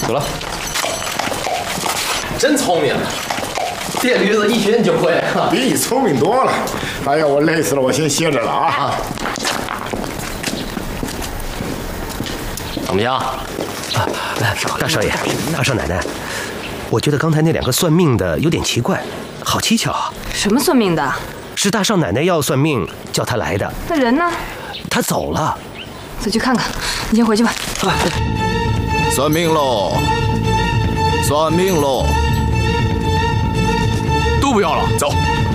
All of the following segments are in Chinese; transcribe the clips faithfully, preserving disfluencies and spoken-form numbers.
走了。真聪明，电驴子一学你就会。 比你聪明多了。哎呀，我累死了，我先歇着了啊。 怎么样？ 啊，大少爷，大少奶奶，我觉得刚才那两个算命的有点奇怪，好蹊跷啊！ 什么算命的？ 是大少奶奶要算命，叫他来的。 那人呢？ 他走了。 再去看看。你先回去吧。 啊， 算命喽！算命喽！ 都不要了， 走。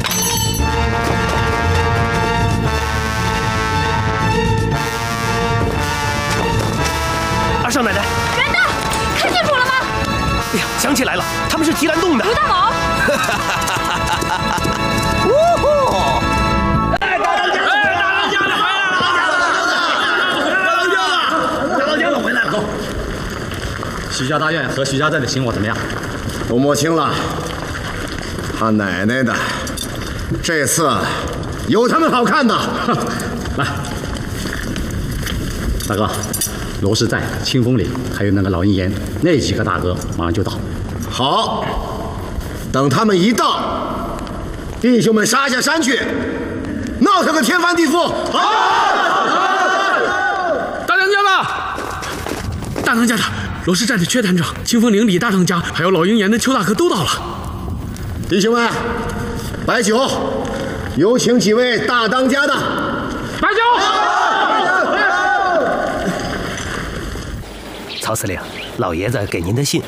二少奶奶， 人呢？看清楚了吗？ 哎呀，想起来了，他们是提篮洞的。 刘大宝。 呜呼！ 哎，大当家，哎，大当家的回来了！大当家了，大当家的回来了。走。许家大院和许家寨的情况怎么样？ 都摸清了。他奶奶的，这次有他们好看的。 来，大哥，罗氏寨、清风岭，还有那个老鹰岩，那几个大哥马上就到。 好，等他们一到，弟兄们杀下山去，闹腾个天翻地覆。好， 大当家的，大当家的，罗氏寨的薛探长、清风岭李大当家，还有老鹰岩的邱大哥都到了。 弟兄们，摆酒，有请几位大当家的。 摆酒。 曹司令，老爷子给您的信。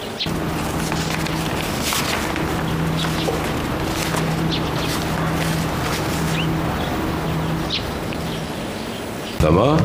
怎么？